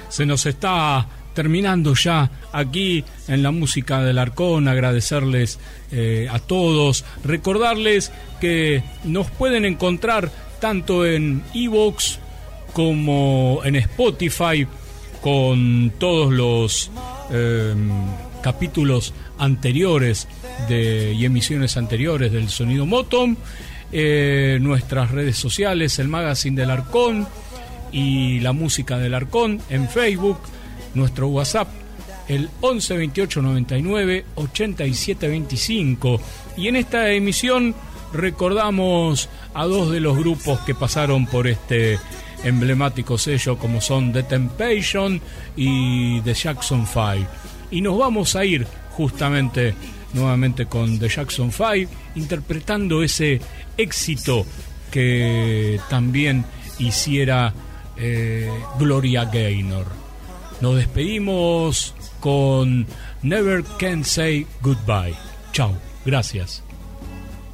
se nos está terminando ya aquí en la música del Arcón. Agradecerles a todos, recordarles que nos pueden encontrar tanto en iVoox como en Spotify con todos los capítulos anteriores y emisiones anteriores del Sonido Motom, nuestras redes sociales, el Magazine del Arcón y la música del Arcón en Facebook, nuestro WhatsApp el 11 28 99 87 25. Y en esta emisión recordamos a dos de los grupos que pasaron por este emblemático sello, como son The Temptation y The Jackson 5. Y nos vamos a ir justamente nuevamente con The Jackson 5, interpretando ese éxito que también hiciera Gloria Gaynor. Nos despedimos con Never Can Say Goodbye. Chao, gracias.